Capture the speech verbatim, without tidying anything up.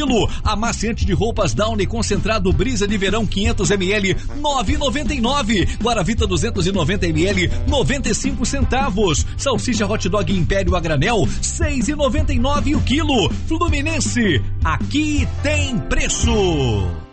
quilo. Amaciante de roupas Downy concentrado Brisa de verão quinhentos mililitros, nove e noventa e nove. Guaravita duzentos e noventa mililitros, noventa e cinco centavos. Salsicha Hot Dog Império a granel, seis e noventa e nove o quilo. Fluminense, aqui tem preço.